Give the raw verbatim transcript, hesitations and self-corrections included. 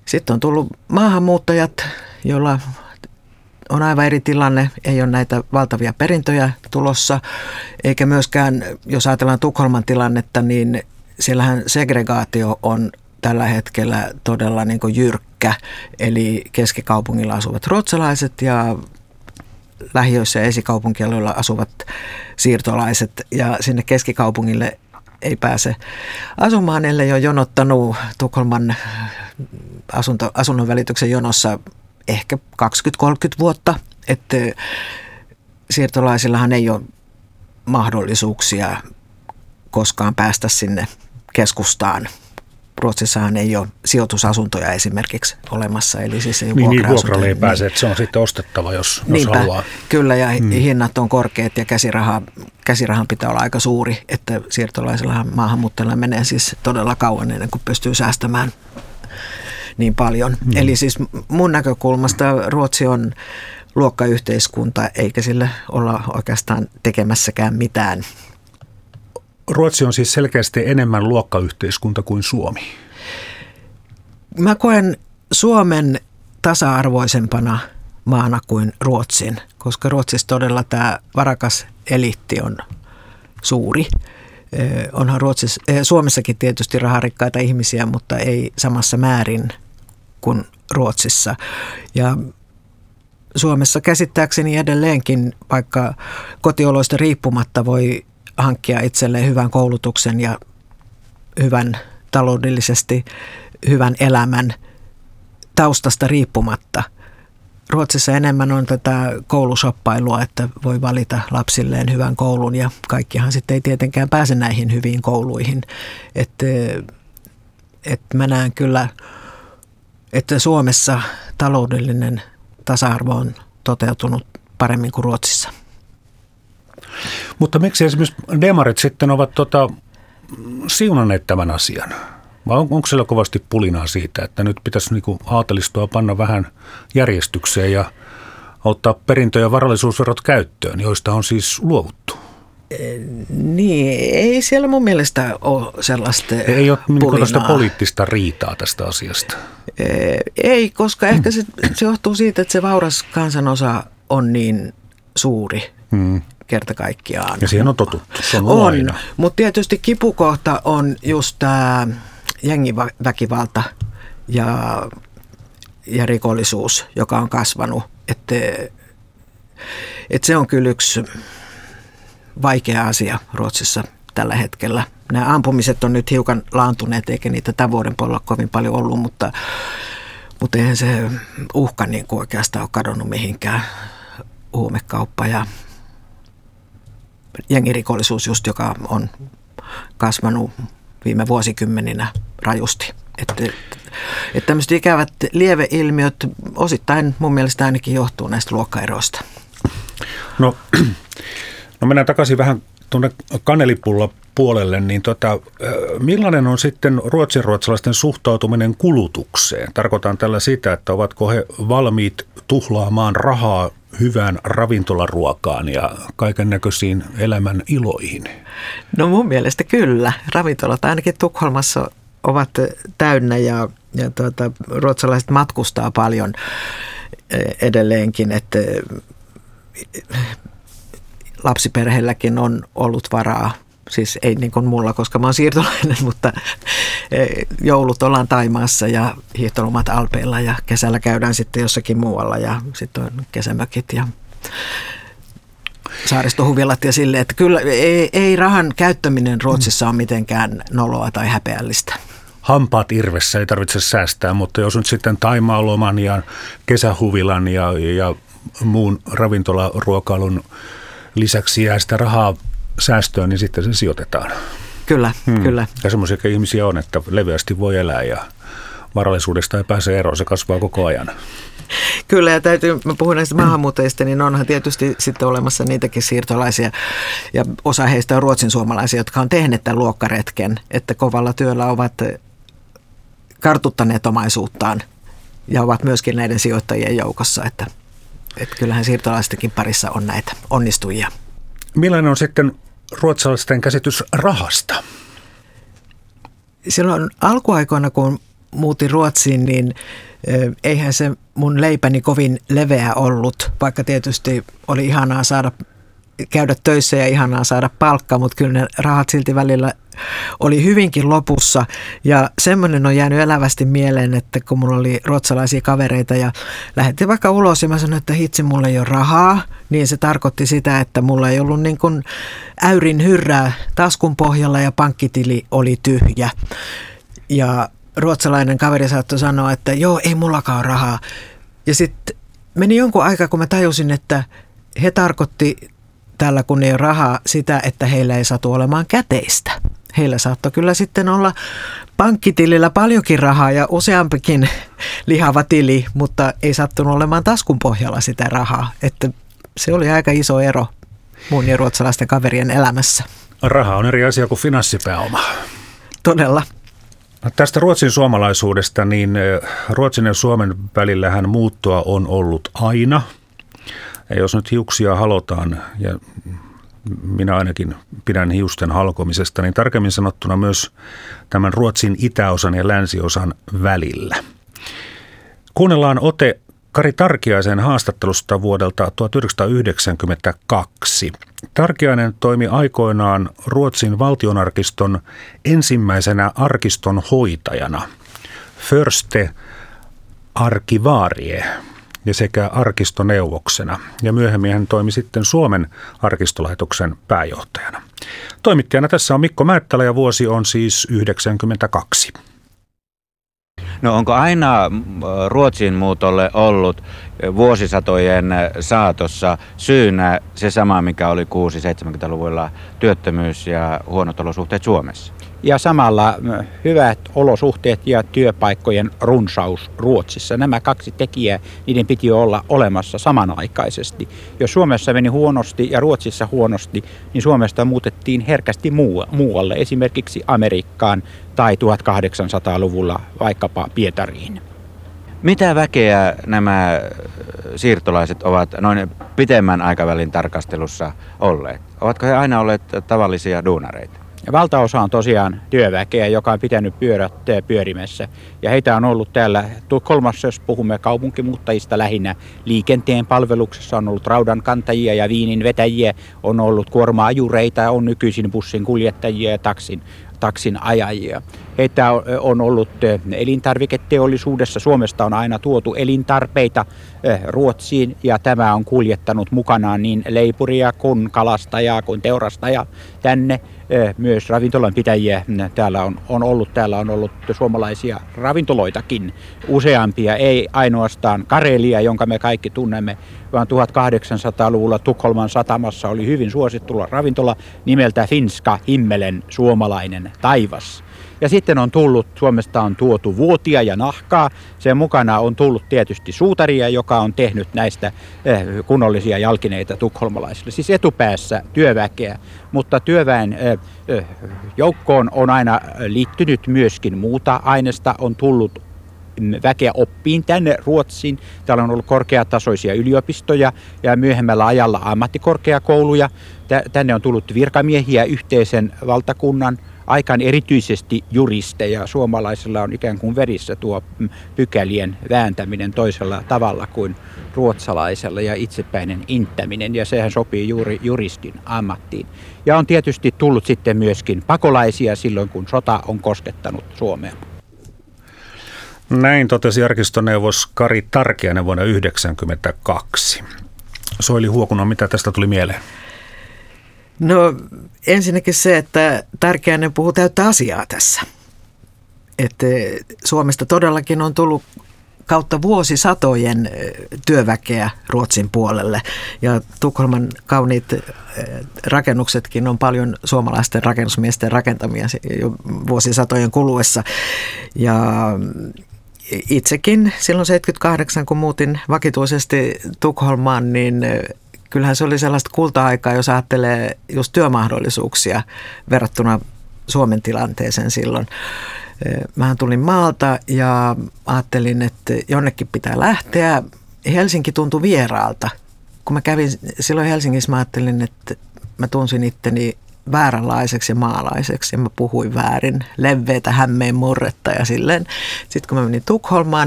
Sitten on tullut maahanmuuttajat, joilla on aivan eri tilanne, ei ole näitä valtavia perintöjä tulossa, eikä myöskään, jos ajatellaan Tukholman tilannetta, niin siellähän segregaatio on tällä hetkellä todella niin kuin jyrkkä, eli keskikaupungilla asuvat ruotsalaiset ja lähiöissä ja esikaupunkialueilla asuvat siirtolaiset, ja sinne keskikaupungille ei pääse asumaan, ellei ole jonottanut Tukholman asunto, asunnon välityksen jonossa ehkä kaksikymmentä kolmekymmentä vuotta, että siirtolaisillahan ei ole mahdollisuuksia koskaan päästä sinne keskustaan. Ruotsissahan ei ole sijoitusasuntoja esimerkiksi olemassa, eli siis ei ole niin, vuokra-asuntoja. Niin, vuokralle ei pääse, että se on sitten ostettava, jos, jos haluaa. Kyllä, ja hmm. hinnat on korkeat ja käsiraha, käsirahan pitää olla aika suuri, että siirtolaisilla maahanmuuttajilla menee siis todella kauan ennen kuin pystyy säästämään niin paljon. Hmm. Eli siis mun näkökulmasta Ruotsi on luokkayhteiskunta, eikä sillä olla oikeastaan tekemässäkään mitään. Ruotsi on siis selkeästi enemmän luokkayhteiskunta kuin Suomi. Mä koen Suomen tasa-arvoisempana maana kuin Ruotsin, koska Ruotsissa todella tämä varakas eliitti on suuri. Onhan Ruotsissa, Suomessakin tietysti raharikkaita ihmisiä, mutta ei samassa määrin kuin Ruotsissa. Ja Suomessa käsittääkseni edelleenkin, vaikka kotioloista riippumatta voi hankkia itselleen hyvän koulutuksen ja hyvän taloudellisesti hyvän elämän taustasta riippumatta. Ruotsissa enemmän on tätä koulusoppailua, että voi valita lapsilleen hyvän koulun ja kaikkihan sitten ei tietenkään pääse näihin hyviin kouluihin. Että et mä näen kyllä, että Suomessa taloudellinen tasa-arvo on toteutunut paremmin kuin Ruotsissa. Mutta miksi esimerkiksi demarit sitten ovat tota, siunanneet tämän asian? Vai on, onko siellä kovasti pulinaa siitä, että nyt pitäisi niinku aatelistoa panna vähän järjestykseen ja ottaa perintö- ja varallisuusverot käyttöön, joista on siis luovuttu? Niin, ei siellä mun mielestä ole sellaista Ei ole pulinaa. Niin poliittista riitaa tästä asiasta. Ei, koska ehkä se, se johtuu siitä, että se vauras kansanosa on niin suuri. Hmm. Kerta kaikkiaan. Ja siihen on totuttu, se on, on aina. Mutta tietysti kipukohta on just tämä jengiväkivalta ja, ja rikollisuus, joka on kasvanut. Että et se on kyllä yksi vaikea asia Ruotsissa tällä hetkellä. Nämä ampumiset on nyt hiukan laantuneet, eikä niitä tämän vuoden puolella kovin paljon ollut, mutta, mutta eihän se uhka niin kuin oikeastaan ole kadonnut mihinkään. Huumekauppa ja jengirikollisuus just, joka on kasvanut viime vuosikymmeninä rajusti. Että, että tämmöiset ikävät lieveilmiöt osittain mun mielestä ainakin johtuu näistä luokkaeroista. No, no mennään takaisin vähän tuonne kanelipulla puolelle, niin tota, millainen on sitten ruotsinruotsalaisten suhtautuminen kulutukseen? Tarkoitan tällä sitä, että ovatko he valmiit tuhlaamaan rahaa hyvään ravintolaruokaan ja kaiken näköisiin elämän iloihin? No mun mielestä kyllä. Ravintolat ainakin Tukholmassa ovat täynnä ja, ja tuota, ruotsalaiset matkustaa paljon edelleenkin, että lapsiperheelläkin on ollut varaa. Siis ei niin kuin mulla, koska mä oon siirtolainen, mutta joulut ollaan Taimaassa ja hiihtolomat Alpeilla ja kesällä käydään sitten jossakin muualla ja sitten on kesämökit ja saaristohuvilat ja silleen, että kyllä ei, ei rahan käyttäminen Ruotsissa ole mitenkään noloa tai häpeällistä. Hampaat irvessä ei tarvitse säästää, mutta jos nyt sitten Taimaa-loman ja kesähuvilan ja, ja muun ravintolaruokailun lisäksi jää sitä rahaa säästöön, niin sitten se sijoitetaan. Kyllä, hmm. kyllä. Ja semmoisia ihmisiä on, että leveästi voi elää ja varallisuudesta ei pääse eroon, se kasvaa koko ajan. Kyllä, ja täytyy, mä puhun näistä maahanmuuttajista, niin onhan tietysti sitten olemassa niitäkin siirtolaisia, ja osa heistä on ruotsin suomalaisia, jotka on tehneet tämän luokkaretken, että kovalla työllä ovat kartuttaneet omaisuuttaan, ja ovat myöskin näiden sijoittajien joukossa, että, että kyllähän siirtolaistenkin parissa on näitä onnistujia. Millainen on sitten ruotsalaisten käsitys rahasta? Silloin alkuaikoina, kun muutin Ruotsiin, niin eihän se mun leipäni kovin leveä ollut, vaikka tietysti oli ihanaa saada käydä töissä ja ihanaa saada palkkaa, mutta kyllä ne rahat silti välillä oli hyvinkin lopussa. Ja semmoinen on jäänyt elävästi mieleen, että kun mulla oli ruotsalaisia kavereita ja lähdettiin vaikka ulos ja mä sanoin, että hitsi, mulla ei ole rahaa, niin se tarkoitti sitä, että mulla ei ollut niin kuin äyrin hyrrää taskun pohjalla ja pankkitili oli tyhjä. Ja ruotsalainen kaveri saattoi sanoa, että joo, ei mullakaan ole rahaa. Ja sitten meni jonkun aikaa, kun mä tajusin, että he tarkoitti tällä, kun ei ole rahaa, sitä, että heillä ei satu olemaan käteistä. Heillä saattoi kyllä sitten olla pankkitilillä paljonkin rahaa ja useampikin lihava tili, mutta ei sattunut olemaan taskun pohjalla sitä rahaa. Että se oli aika iso ero mun ja ruotsalaisten kaverien elämässä. Raha on eri asia kuin finanssipääoma. Todella. Tästä Ruotsin suomalaisuudesta, niin Ruotsin ja Suomen välillähän muuttoa on ollut aina. Ja jos nyt hiuksia halotaan, ja minä ainakin pidän hiusten halkomisesta, niin tarkemmin sanottuna myös tämän Ruotsin itäosan ja länsiosan välillä. Kuunnellaan ote Kari Tarkiaisen haastattelusta vuodelta tuhatyhdeksänsataayhdeksänkymmentäkaksi. Tarkiainen toimi aikoinaan Ruotsin valtionarkiston ensimmäisenä arkiston hoitajana, förste arkivarie, ja sekä arkistoneuvoksena. Ja myöhemmin hän toimi sitten Suomen arkistolaitoksen pääjohtajana. Toimittajana tässä on Mikko Määttälä ja vuosi on siis yhdeksänkymmentäkaksi. No onko aina Ruotsin muutolle ollut vuosisatojen saatossa syynä se sama, mikä oli kuusikymmentä-seitsemänkymmentäluvulla työttömyys ja huonot olosuhteet Suomessa? Ja samalla hyvät olosuhteet ja työpaikkojen runsaus Ruotsissa. Nämä kaksi tekijää, niiden piti olla olemassa samanaikaisesti. Jos Suomessa meni huonosti ja Ruotsissa huonosti, niin Suomesta muutettiin herkästi muualle, esimerkiksi Amerikkaan tai tuhatkahdeksansataaluvulla vaikkapa Pietariin. Mitä väkeä nämä siirtolaiset ovat noin pitemmän aikavälin tarkastelussa olleet? Ovatko he aina olleet tavallisia duunareita? Valtaosa on tosiaan työväkeä, joka on pitänyt pyörät pyörimässä. Ja heitä on ollut täällä Tukholmassa, jos puhumme kaupunkimuuttajista lähinnä liikenteen palveluksessa. On ollut raudankantajia ja viinin vetäjiä, on ollut kuorma-ajureita, on nykyisin bussin kuljettajia ja taksin, taksin ajajia. Heitä on ollut elintarviketeollisuudessa. Suomesta on aina tuotu elintarpeita Ruotsiin ja tämä on kuljettanut mukanaan niin leipuria kuin kalastajaa kuin teurastajaa tänne. Myös ravintolan pitäjiä täällä on, on ollut. Täällä on ollut suomalaisia ravintoloitakin useampia, ei ainoastaan Karelia, jonka me kaikki tunnemme, vaan tuhatkahdeksansataaluvulla Tukholman satamassa oli hyvin suosittu ravintola nimeltä Finska Himmelen, suomalainen taivas. Ja sitten on tullut, Suomesta on tuotu vuotia ja nahkaa. Sen mukana on tullut tietysti suutaria, joka on tehnyt näistä kunnollisia jalkineita tukholmalaisille. Siis etupäässä työväkeä, mutta työväen joukkoon on aina liittynyt myöskin muuta aineesta. On tullut väkeä oppiin tänne Ruotsiin. Täällä on ollut korkeatasoisia yliopistoja ja myöhemmällä ajalla ammattikorkeakouluja. Tänne on tullut virkamiehiä yhteisen valtakunnan aikaan, erityisesti juristeja. Suomalaisilla on ikään kuin verissä tuo pykälien vääntäminen toisella tavalla kuin ruotsalaisella ja itsepäinen inttäminen, ja sehän sopii juuri juristin ammattiin. Ja on tietysti tullut sitten myöskin pakolaisia silloin, kun sota on koskettanut Suomea. Näin totesi arkistoneuvos Kari Tarkiainen vuonna yhdeksänkymmentäkaksi. Soili Huokuna, mitä tästä tuli mieleen? No ensinnäkin se, että Tarkiainen puhuu täyttä asiaa tässä. Että Suomesta todellakin on tullut kautta vuosisatojen työväkeä Ruotsin puolelle. Ja Tukholman kauniit rakennuksetkin on paljon suomalaisten rakennusmiesten rakentamia jo vuosisatojen kuluessa. Ja itsekin silloin seitsemänkymmentäkahdeksan, kun muutin vakituisesti Tukholmaan, niin kyllähän se oli sellaista kulta-aikaa, jos ajattelee just työmahdollisuuksia verrattuna Suomen tilanteeseen silloin. Mähän tulin maalta ja ajattelin, että jonnekin pitää lähteä. Helsinki tuntui vieraalta. Kun mä kävin silloin Helsingissä, mä ajattelin, että mä tunsin itteni vääränlaiseksi ja maalaiseksi ja mä puhuin väärin, leveätä hämmeen murretta ja silleen. Sitten kun mä menin Tukholmaan,